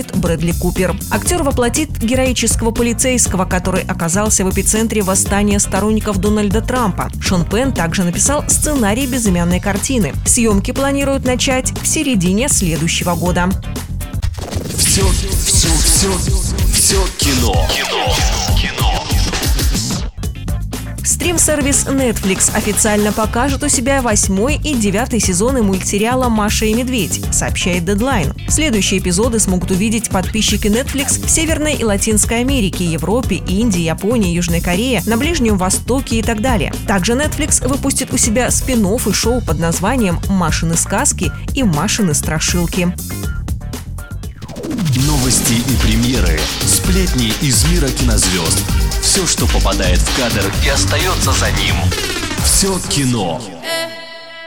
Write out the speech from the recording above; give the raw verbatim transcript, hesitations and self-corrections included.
исполнит Брэдли Купер. Актер воплотит героического полицейского, который оказался в эпицентре восстания сторонников Дональда Трампа. Шон Пенн также написал сценарий безымянной картины. Съемки планируют начать в середине следующего года. Все, все, все, все кино. Кино. Кино. Стрим-сервис Netflix официально покажет у себя восьмой и девятый сезоны мультсериала «Маша и медведь», сообщает Deadline. Следующие эпизоды смогут увидеть подписчики Netflix в Северной и Латинской Америке, Европе, Индии, Японии, Южной Корее, на Ближнем Востоке и так далее. Также Netflix выпустит у себя спин-офф и шоу под названием «Машины сказки» и «Машины страшилки». Новости и премьеры, сплетни из мира кинозвезд. Все, что попадает в кадр и остается за ним. Все кино.